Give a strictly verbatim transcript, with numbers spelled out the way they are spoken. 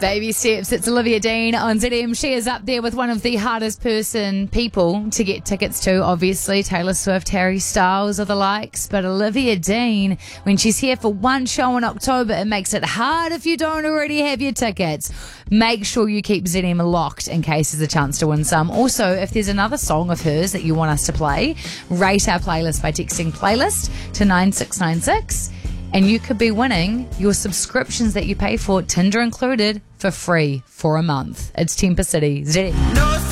Baby steps. It's Olivia Dean on Z M. She is up there with one of the hardest person people to get tickets to, obviously. Taylor Swift, Harry Styles are the likes. But Olivia Dean, when she's here for one show in October, it makes it hard if you don't already have your tickets. Make sure you keep Z M locked in case there's a chance to win some. Also, if there's another song of hers that you want us to play, rate our playlist by texting playlist to nine six nine six. And you could be winning your subscriptions that you pay for, Tinder included, for free for a month. It's Temper City. Z M.